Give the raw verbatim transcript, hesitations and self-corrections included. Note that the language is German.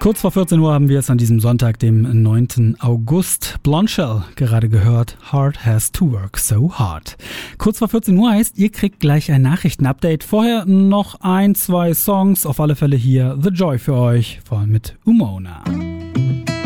Kurz vor vierzehn Uhr haben wir es an diesem Sonntag, dem neunten August. Blondshell gerade gehört. Heart has to work so hard. Kurz vor vierzehn Uhr heißt, ihr kriegt gleich ein Nachrichtenupdate. Vorher noch ein, zwei Songs. Auf alle Fälle hier The Joy für euch, vor allem mit Umona.